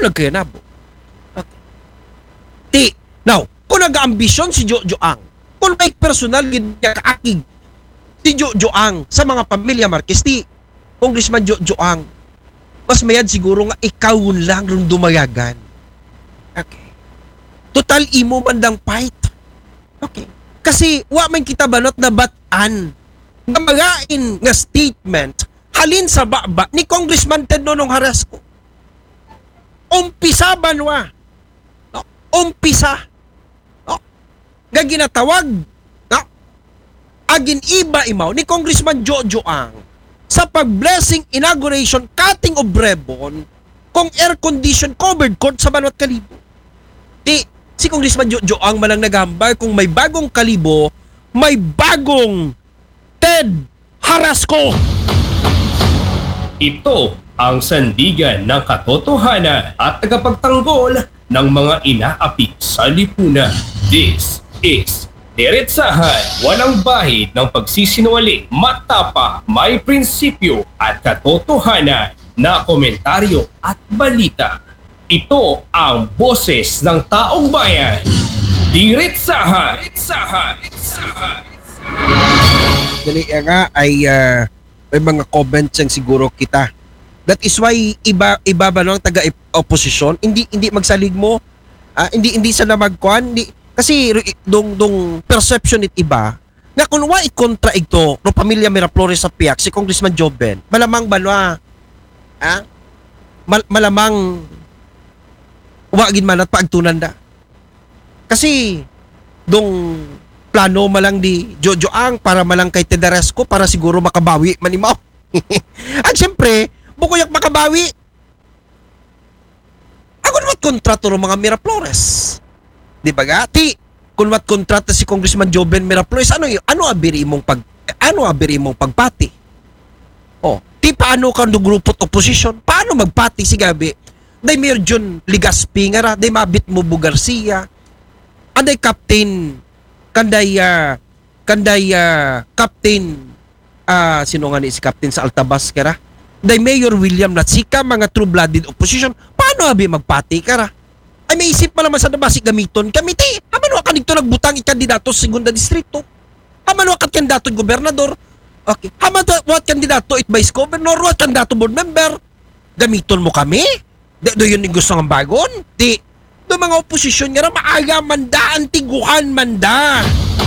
lang kaya nabo. Okay. Ti, now, kung nag-ambisyon si Jojo Ang, kung may personal niya kaakig si Jojo Ang sa mga pamilya Marquez, ti, Congressman Jojo Ang, mas mayad siguro nga ikaw lang rin dumayagan. Okay. Total imo man lang fight. Okay. Kasi wa man kita banot na batan nga magain nga statement halin sa baba ni Congressman Ted Nonong Harasco. Umpisa banwa. No? Umpisa. No? Nga ginatawag no? Agin iba imaw ni Congressman Jojo Ang sa pag-blessing inauguration cutting of ribbon kung air condition covered court sa Banwat Kalibo. Di si Congressman Jojo Ang malang nagambay kung may bagong Kalibo, may bagong Ted Harasco. Ito ang sandigan ng katotohanan at tagapagtanggol ng mga inaapit sa lipunan. This is Diretsahan, walang bahid ng pagsisinungaling, matapa, may prinsipyo at katotohanan na komentaryo at balita. Ito ang boses ng taong bayan. Diretsahan. Dali nga ay may mga comments yang siguro kita. That is why iba ba lang taga-opposition, hindi magsalig mo, hindi sa magkuan, kasi dong perception it iba nga kung wa ikontra ito no pamilya Miraflores sa Piak si Congressman Joben malamang banwa malamang wagin man at paagtunan da kasi dong plano malang di Jojo Ang para malang kay Ted Harasco para siguro makabawi manimaw. At siyempre bukoyak makabawi ako naman kontrato ng mga Miraflores. Di ba ga? Ti, kung wat kontrata si Congressman Joben Miraflores, ano abiri mong pagpati? Oh, ti paano ka no grupot opposition? Paano magpati si Gabi? Day Mayor John Ligaspi nga ra, day mabit mo Bu Garcia. Anday captain captain sino nga ni si captain sa Altabas kara? Day Mayor William Latsika, mga true-blooded opposition. Paano abi magpati kara? Ay may isip pa naman sa nabasik gamiton kamiti. Haman wakan dito nagbutang ikandidato sa segunda distrito. Haman wakan kandidato gobernador. Okay. Haman wat kandidato it vice governor, wat kandidato board member. Gamiton mo kami? Do yun yung gusto ng bagon? Di. Do mga oposisyon nga na maaga manda, antiguhan manda.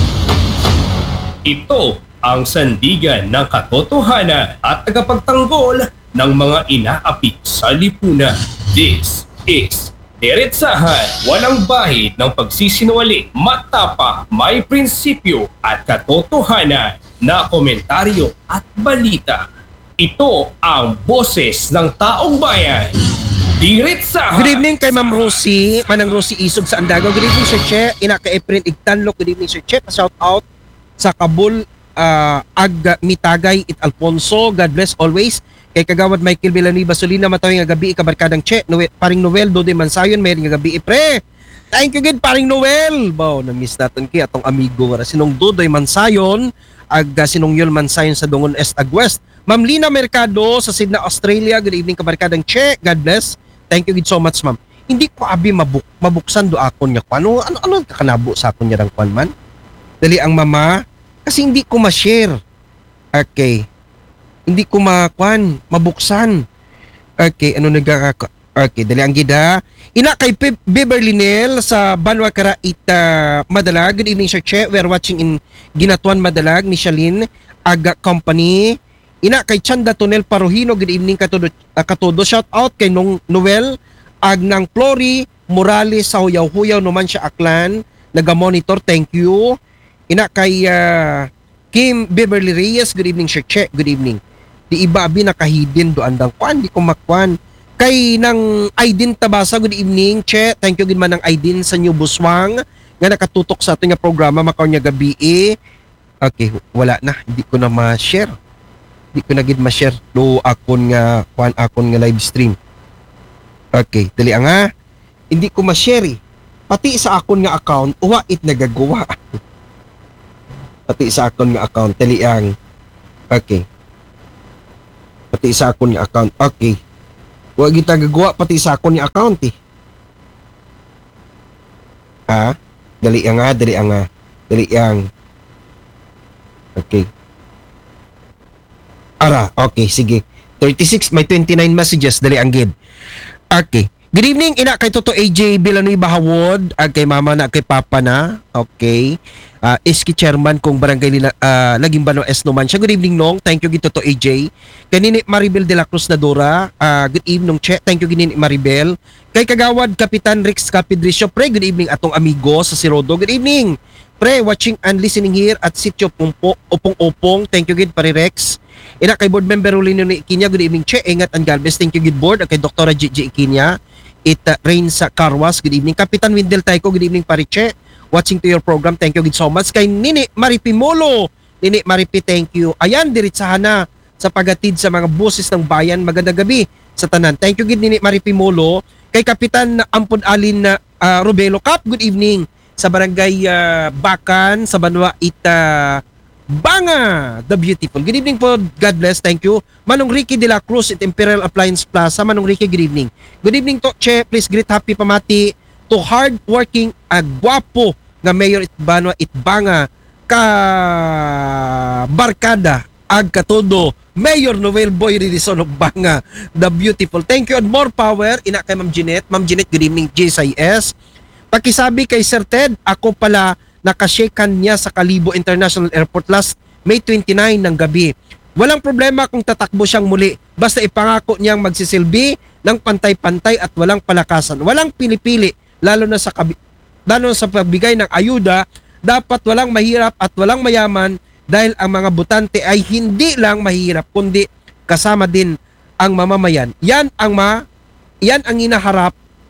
Ito ang sandigan ng katotohanan at tagapagtanggol ng mga inaapit sa lipunan. This is Diretsahan, walang bahid ng pagsisinungaling, matapa, may prinsipyo at katotohanan na komentaryo at balita. Ito ang boses ng taong bayan. Diretsahan. Good evening kay Ma'am Rosie, Manang Rosie Isog sa Andago. Good evening Sir Che, ina kay Efren Igtanlok. Good evening Sir Che, shout out sa Kabul, Mitagay it Alfonso. God bless always. Kay Kagawad Michael Villanueva Solina matawing nga gabi kabarkadang Che, paring Noel Dode Mansayon may nga gabi pre. Thank you gid paring Noel. Baw na miss natin kay atong amigo nga sinong Dodoy Mansayon sinong Yul Mansayon sa Dungon Est West. Ma'am Lina Mercado sa Sydney, Australia. Good evening kabarkadang Che. God bless. Thank you gid so much ma'am. Hindi ko abi mabuksan do akon nga ano kakanabo sa akon nga kwan man. Dali ang mama kasi hindi ko ma-share. Okay. Hindi ko mabuksan. Okay, okay, dali ang gida. Ina kay Beverly Nel sa Banwa Karait, Madalag. Good evening Sir Che. We are watching in Ginatuan Madalag ni Shalin Aga Company. Ina kay Chanda Tonel Paruhino. Good evening katodo. Shout out kay Noel Agnang Flori Morales sa Huyaw-Huyaw naman siya Aklan. Naga-monitor. Thank you. Ina kay Kim Beverly Reyes. Good evening Sir Che. Good evening. Di iba abi nakahidin do andang kwan di ko makwan kay nang Aidin Tabasa. Good evening Che, thank you gid man ng Aidin sa New Buswang nga nakatutok sa ating programa makaw nya gabi okay wala na hindi ko na ma-share do akon nga kwan akon nga live stream. Okay dali nga hindi ko ma-share pati sa akon nga account uwa it nagagawa pati sa akon nga account dali ang okay pati sa akong account. Okay. Wa kita gagawa pati sa akon ni account eh. Ha? Dali nga, dali nga. Dali yang. Okay. Ara, okay, sige. 36, may 29 messages, dali ang gid. Okay. Good evening, ina kay Toto AJ Villanueva Hawod, kay mama na, kay papa na. Okay. Iski chairman kung barangay Laging Bano S naman siya. Good evening, Nong. Thank you, Toto AJ. Kanini Maribel de la Cruz Nadora. Good evening, Che. Thank you, Ginini Maribel. Kay Kagawad, Kapitan Rex Capidricio. Pre, good evening, atong amigo sa Sirodo. Good evening. Pre, watching and listening here at Sitio Opong-Opong. Thank you, Gid, pare Rex. Ina kay board member Rolino ni Ikinya. Good evening, Che. Ingat and Galvez. Thank you, Gid, board. Kay Dr. Gigi Ikinya. Rain sa Carwas. Good evening. Kapitan Windel Taiko. Good evening, pare Che. Watching to your program. Thank you, Gid, so much. Kay Nini Maripi Molo. Nini Maripi, thank you. Ayan, diritsahan na sa pagatid sa mga boses ng bayan. Magandang gabi sa tanan. Thank you, Gid, Nini Maripi Molo. Kay Kapitan Ampon Alin na Rubelo Cap. Good evening. Sa barangay Bakan, sa Banwa Banga, the beautiful. Good evening po, God bless, thank you. Manong Ricky de la Cruz at Imperial Appliance Plaza. Manong Ricky, good evening. Good evening to, Che, please greet happy pamati to hard-working gwapo nga Mayor Banwa Banga ka barkada ag katodo Mayor Noel Boy Ridison of Banga, the beautiful. Thank you and more power. Ina kay Ma'am Jeanette. Ma'am Jeanette, good evening, JSIS. Pakisabi kay Sir Ted, ako pala nakashakean niya sa Kalibo International Airport last May 29 ng gabi. Walang problema kung tatakbo siyang muli. Basta ipangako niyang magsisilbi ng pantay-pantay at walang palakasan. Walang pili-pili, lalo na sa pagbigay ng ayuda. Dapat walang mahirap at walang mayaman dahil ang mga butante ay hindi lang mahirap kundi kasama din ang mamamayan. Yan ang hinaharap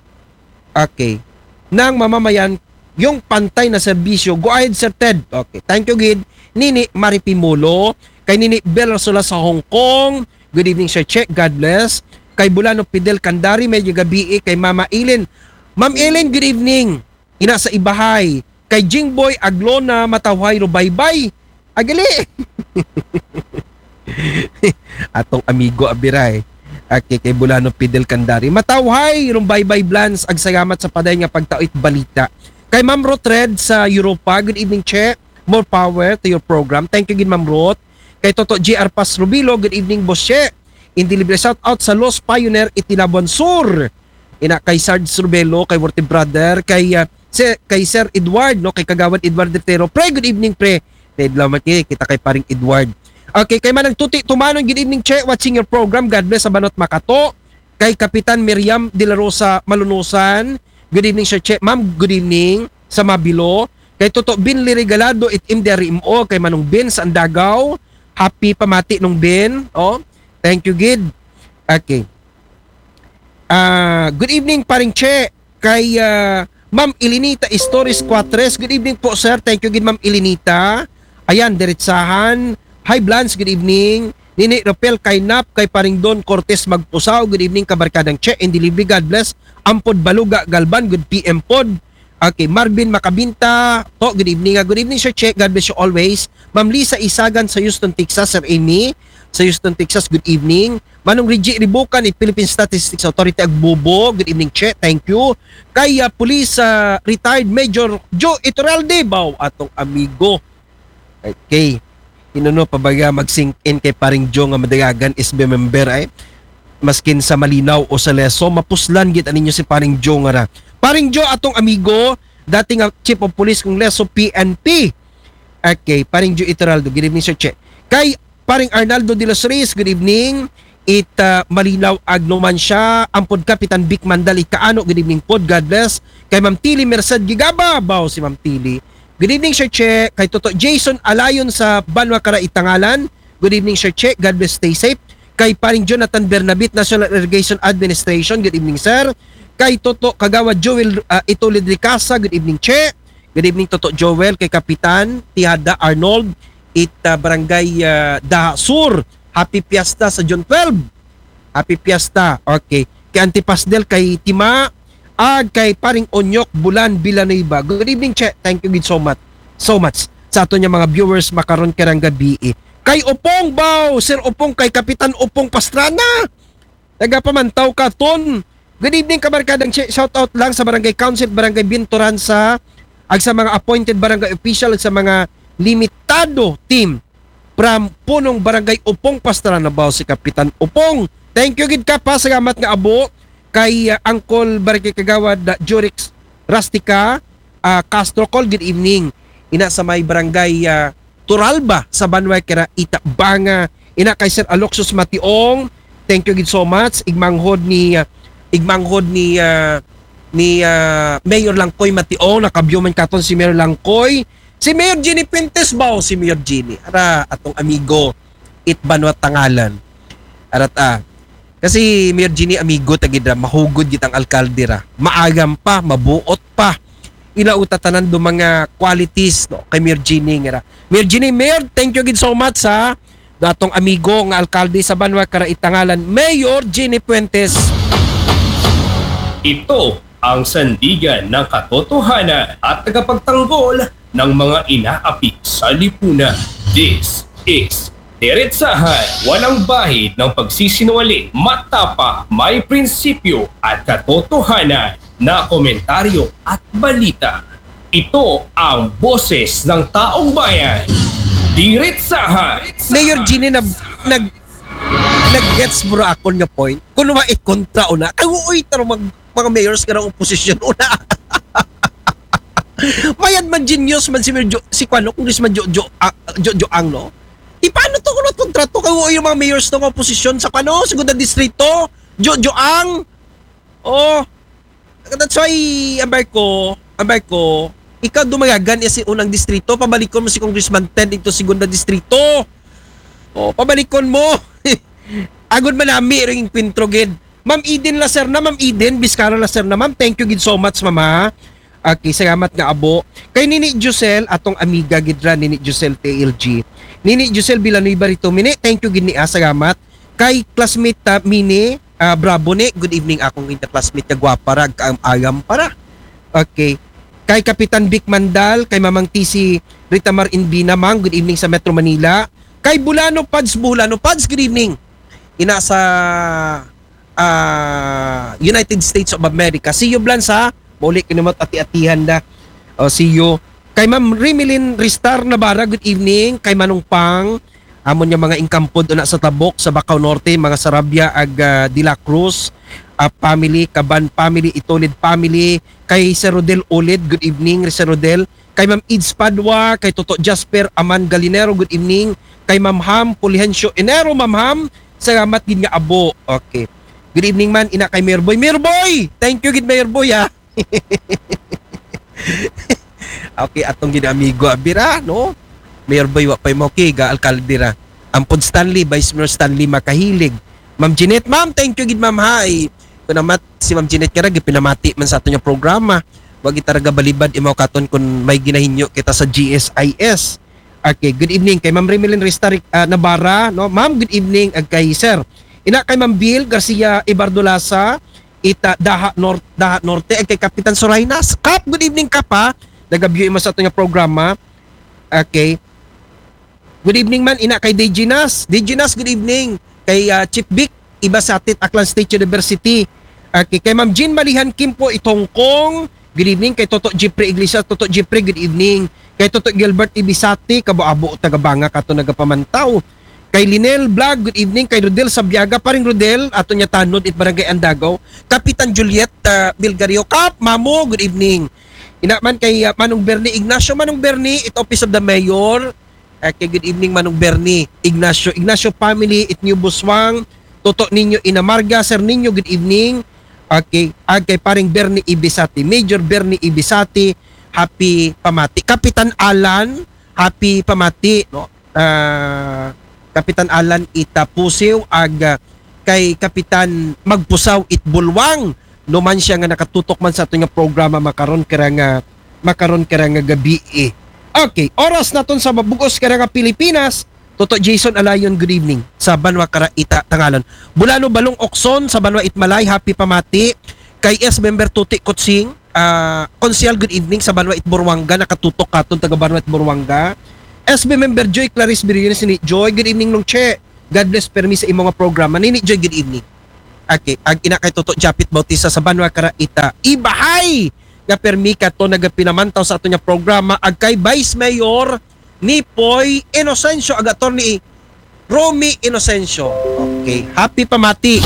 ng mamamayan, yung pantay na serbisyo. Go ahead, Sir Ted. Okay, thank you, Gid. Nini Maripimulo. Kay Nini Belasula sa Hong Kong. Good evening, Sir Che. God bless. Kay Bulano Fidel Candari, medyo gabi. Kay Mama Eileen. Ma'am Eileen, good evening. Ina sa Ibahay. Kay Jingboy Aglona Matawhay Rubaybay. Agali. Atong amigo Abiray. Okay, kay Bulano Fidel Candari. Matawhay Rubaybay Blans. Agsalamat sa paday nga pagtawit balita. Kay Ma'am Ruth Red sa Europa. Good evening, Che. More power to your program. Thank you, Gid, Ma'am Ruth. Kay Toto GR Paz Rubilo. Good evening, Boss Che. In delivery shout out sa Los Pioneer Itinabuan Sur. Ina kay Sarge Rubelo, kay Worthy Brother, kay Sir Edward, no, kay Kagawad Edward Detero. Pre, good evening, pre. Lamat kita kay paring Edward. Okay, kay Manang Tuti Tumanon, good evening, Che. Watching your program. God bless sa Banot Makato. Kay Kapitan Miriam De La Rosa Malunusan. Good evening, Sir Che. Ma'am, good evening sa Mabilo. Kay Toto Binli Regalado itim deri mo. Kay Manong Ben sa Andagaw. Happy pamati nung Ben. Oh, thank you, Gid. Okay. Good evening, paring Che. Kay Ma'am Ilinita Stories Quatres. Good evening po, sir. Thank you, Gid, Ma'am Ilinita. Ayan, diretsahan. Hi, Blans. Good evening. Nini Rapel Kainap, kay paring Don Cortez Magpusaw. Good evening, kabarkadang Che. And delivery, God bless. Ampod Baluga Galban, good PM pod. Okay, Marvin Makabinta. Good evening. Good evening, Sir Che. God bless you always. Ma'am Lisa Isagan sa Houston, Texas. Sir Amy sa Houston, Texas. Good evening. Manong Reggie Ribukan, Philippine Statistics Authority Agbobo. Good evening, Che. Thank you. Kay Police Retired Major Joe Iturralde, baw atong amigo. Okay. Inuno pabaga mag-sync in kay paring Joe nga madagagan SB member ay maskin sa Malinaw o sa Leso mapuslan gid aninyo si paring Joe nga ra. Paring Joe atong amigo dating Chief of Police kung Leso PNP. Okay, paring Joe Iturralde. Good evening, Sir Che. Kay paring Arnaldo de los Reyes, good evening. Malinaw agnoman siya. Ampod Kapitan Vic Mandali Kaano, good evening pod. God bless. Kay Ma'am Tili Merced Gigaba, baw si Ma'am Tili. Good evening, Sir Che. Kay Toto Jason Alayon sa Banwa Kara Itangalan. Good evening, Sir Che. God bless, stay safe. Kay paring Jonathan Bernabit, National Irrigation Administration. Good evening, sir. Kay Toto Kagawad Joel Itulid Ricasa. Good evening, Che. Good evening, Toto Joel. Kay Kapitan Tihada Arnold Barangay Daha Sur. Happy Fiesta sa June 12. Happy Fiesta. Okay. Kay Antipasdel, kay Tima, kay paring Onyok Bulan Villanueva. Good evening, Che. Thank you so much. So much. Sa ato niya mga viewers makaron karang gabi. Kay Opong baw, Sir Opong, kay Kapitan Opong Pastrana. Tagapamantaw katon. Good evening kabarkadang Che. Shout out lang sa Barangay Council, Barangay Binturan sa ag sa mga appointed barangay official ag sa mga limitado team from punong Barangay Upong Pastoral Nabaw si Kapitan Upong. Thank you gid ka pa, salamat nga abo kay Uncle Barangay Kagawad Jurix Rustica Castro Call. Good evening. Ina sa may Barangay Turalba sa Banway Kira Itabanga. Ina kay Sir Aloxus Mationg. Thank you gid so much. Igmanghod ni Mayor Langkoy Mationg, nakabyo man katon si Mayor Langkoy. Si Mayor Jenny Pintes ba o si Mayor Jenny? Ara atong amigo Itbanwat Tangalan. Arat kasi Mayor Jenny amigo tagidra mahugod gitang alkalde ra. Maagam pa, mabuot pa. Ilauta tanan do mga qualities no kay Mayor Jenny nga ra. Mayor Jenny, Mayor, thank you gid so much sa datong amigo nga alkalde sa Banwa Kara Itangalan, Mayor Jenny Puentes. Ito ang sandigan ng katotohanan at tagapagtanggol ng mga inaapik sa lipunan. This is Diretsahan, walang bahid ng pagsisinungaling, matapa, may prinsipyo at katotohanan na komentaryo at balita. Ito ang boses ng taong bayan. Diretsahan. Mayor Jenny nag-gets bro akon nga point. Kung ma-ikontra una, ay uy, taro mga mayors ka ng oposisyon una. Mayad man genius man si Kwano, Congressman Jojo Ang, no? Di paano to kung kontrato kay uy yung mga mayors ng oposisyon sa Kwano, segunda distrito, Jojo Ang. Oh, that's why, abay ko, ikaw dumayagan si unang distrito, pabalikon mo si Congressman Ted ito segunda distrito. Oh, pabalikon mo. Agod manami ring pintrogid. Ma'am Eden Lacer na, Ma'am Eden Biscara Lacer na, Ma'am. Thank you gid so much, Mama. Okay, salamat nga abo. Kay Nini Josel atong amiga gidra Nini Josel TLG. Nini Josel Villanueva rito Mini, thank you gid ni salamat. Kay classmate Mini Bravo ni, good evening akong classmate nga gwapa ra agam para. Okay. Kay Kapitan Vic Mandal, kay Mamang TC Rita Mar Inbina, Ma'am, good evening sa Metro Manila. Kay Bulano Pads, good evening. Ina sa United States of America. See you Blans ha. Muli kinumot ati-atihan da. See you. Kay Ma'am Rimilin Ristar Nabara, good evening. Kay Manong Pang, amon yung mga ingkampod na sa Tabok, sa Bacau Norte, mga Sarabia ag De La Cruz family, Kaban family, Itolid family. Kay Sir Rodel Olid, good evening Sir Rodel. Kay Ma'am Ids Padua, kay Toto Jasper Aman Galinero, good evening. Kay Ma'am Ham Pulihencio Enero, Ma'am Ham, salamat din nga abo. Okay. Good evening man, ina kay Mayor Boy. Mayor Boy! Thank you gid Mayor Boy ha. Okay, atong gid amigo abira, no? Mayor Boy wa pay mo ga alkalde ra. Ampod Stanley, Vice Mayor Stanley makahilig. Ma'am Jeanette, Ma'am, thank you gid Ma'am hi. Kunamat si Ma'am Jeanette kara gipinamati man sa ato nya programa. Wag itaraga balibad imaw katon kun may ginahinyo kita sa GSIS. Okay, good evening kay Ma'am Rimilin Ristarik Nabara, no? Ma'am, good evening ag kay Sir. Ina kay Ma'am Bill Garcia Ibardolasa, Daha Norte ag kay Kapitan Sorainas. Kap, good evening Kap ha. Nagabyo mo sa ato nga programa. Okay. Good evening man ina kay Dejinas, good evening. Kay Chief Vic Ibasatit Aklan State University. Okay, kay Ma'am Jean Malihan Kimpo Itongkong, good evening. Kay Toto Jeffrey Iglesias, Toto Jeffrey, good evening. Kay Toto Gilbert Ibisati, Kabuabo Tagabanga kato nagapamantaw. Kay Linel Vlog, good evening. Kay Rodel Sabiaga, paring Rodel, ato nya tanod it Barangay Andagaw. Kapitan Juliet Bilgario, Kap, Mamo, good evening. Inaman kay Manong Bernie Ignacio, Manong Bernie, it Office of the Mayor. Okay, good evening Manong Bernie Ignacio family, it New Buswang, Toto Ninyo Inamarga, Sir Ninyo, good evening. Okay, kay paring Bernie Ibisati, Major Bernie Ibisati, happy pamati. Kapitan Alan, happy pamati, no? Kapitan Alan Itapusiw ag kay Kapitan Magpusaw Itbulwang, no man siya nga nakatutok man sa ato nga programa makaron kara nga gabi eh. Okay, oras naton sa mabugos kara nga Pilipinas. Toto Jason Alayon, good evening sa Banwa Kara Ita Tangalan. Bulano Balong Okson sa Banwa Itmalay, happy pamati. Kay S member Tuti Kutsing, Konsyal, good evening sa Banwa Itburwanga, nakatutok katon taga Banwa Itburwanga. SB member Joy Clarice Biriones ni Joy, good evening nung Che. God bless permi sa imong nga programa. Nini Joy, good evening. Okay, ag ina kay Toto Japit Bautista sa Banwa Karaita. Ibahay nga permi kato nagapinamantaw sa ato nya programa ag kay Vice Mayor ni Poy Inocencio ag Attorney Romy Inocencio. Okay, happy pamati.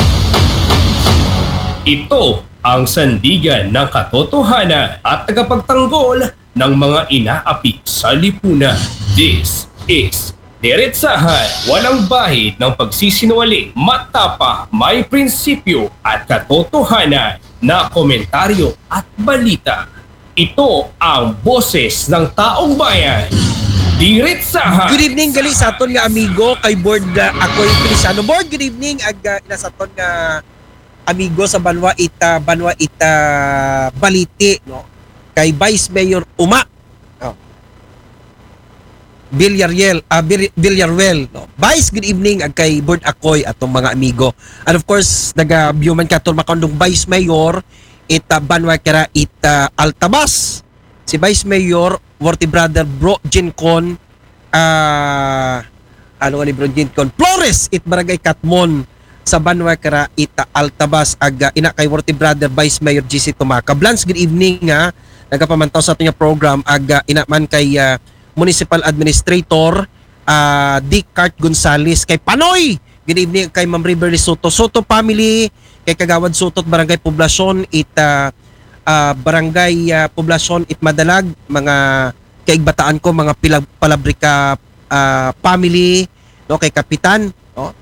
Ito ang sandigan ng katotohanan at tagapagtanggol ng mga inaapi sa lipunan. This is Diretsahan, walang bahid ng pagsisinungaling, matapa, may prinsipyo at katotohanan na komentaryo at balita. Ito ang boses ng taong bayan. Diretsahan! Good evening gali sa aton nga amigo kay Board Akoy Pilisano. Board, good evening ag ina sa aton nga amigo sa Banwa Ita Baliti no. Kay Vice Mayor Uma. Oh. Villarreal no. Vice, good evening ag kay Board Akoy atong mga amigo. And of course, naga-view man katon makandong Vice Mayor ita Banwa Kara ita Altabas. Si Vice Mayor Worthy Brother Bro Jincon ano nga ni Bro Jincon Flores it Barangay Katmon sa Banwa Kara ita Altabas ag ina kay Worthy Brother Vice Mayor GC Tumaca. Blans, good evening nga nagapamantaw sa ating program ag ina man kay Municipal Administrator Dick Cart Gonzales kay Panoy. Good evening kay Ma'am River Soto family, kay Kagawad Soto Barangay Poblasyon ita Barangay Poblasyon it Madalag, mga kaigbataan ko mga Palabrika family no, kay Kapitan no.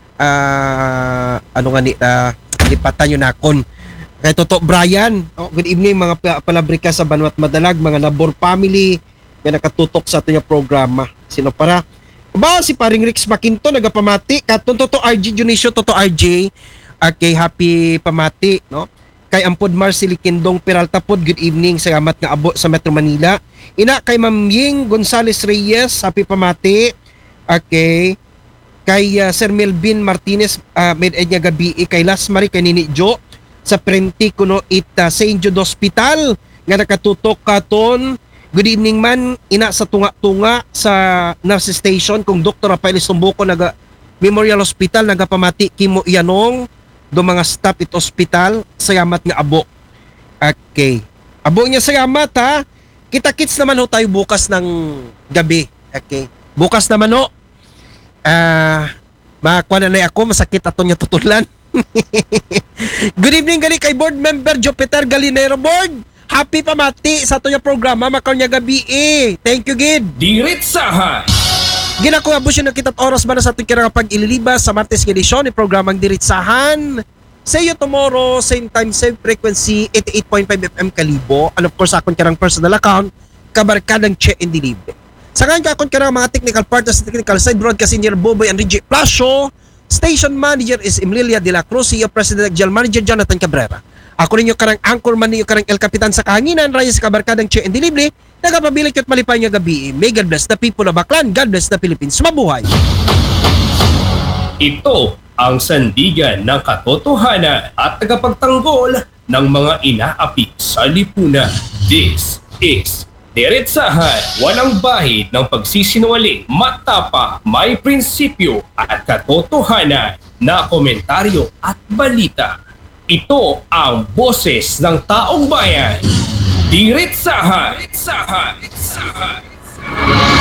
Ano nga ni lipatan yun nakon kay Toto Brian no? Good evening mga Palabrika sa Banwat Madalag, mga Nabor family nga nakatutok sa ating programa. Sino para? Ba si paring Rix Makinto nagapamati katon Toto RJ Junicio Toto RJ okay, happy pamati no. Kay Ampod Marceli Kindong Peralta pod, good evening sa amat nga abo sa Metro Manila. Ina kay Ma'am Ying Gonzales Reyes, happy pamati. Okay. Kay Sir Melvin Martinez med-ed nga gabi kay Lasmari kay Nini Jo sa Prenti kuno ita St. Jude Hospital nga nakatutok katon. Good evening man ina sa tunga-tunga sa nurse station kung Dr. Rafael Sumbuko naga Memorial Hospital nagapamati kimo iyanong do mga staff it hospital sayamat nga abo. Okay. Abo niya sayamat ha. Kita-kits naman ho tayo bukas ng gabi. Okay. Bukas naman ho. Makuha na ako masakit ato niya tutulan. Good evening gali kay board member Jupiter Galinero board. Happy pamati sa ato niya programa makaw niya gabi Thank you gid. Diretsahan! Ginako abos yun ng kitat oras ba na sa ating kinakapag ililibas sa Martes edisyon ni programang Diretsahan. See you tomorrow, same time, same frequency, 88.5 FM Kalibo. And of course, akon karang personal account, kabarkadang Che and Delivery. Sa ngayon, akon karang mga technical partners sa technical side, broadcast engineer Boboy and Reggie Plasio, station manager is Emilia de la Cruz, CEO President General Manager Jonathan Cabrera. Ako ninyo karang anchor man ninyo karang El Capitan sa kahanginan, Reyes kabarkadang Che and Delivery, nagapabilik at malipay nga gabi. May God bless the people of Aklan, God bless the Philippines. Mabuhay! Ito ang sandigan ng katotohanan at tagapagtanggol ng mga inaapi sa lipunan. This is Diretsahan, walang bahid ng pagsisinungaling, matapa, may prinsipyo at katotohanan na komentaryo at balita. Ito ang boses ng taong bayan. Diretsahan!